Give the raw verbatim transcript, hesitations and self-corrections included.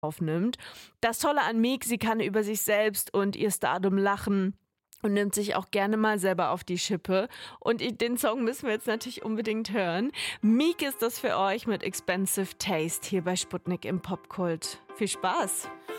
aufnimmt. Das Tolle an Meek, sie kann über sich selbst und ihr Stardom lachen und nimmt sich auch gerne mal selber auf die Schippe. Und den Song müssen wir jetzt natürlich unbedingt hören. Meek ist das für euch mit Expensive Taste hier bei Sputnik im Popkult. Viel Spaß!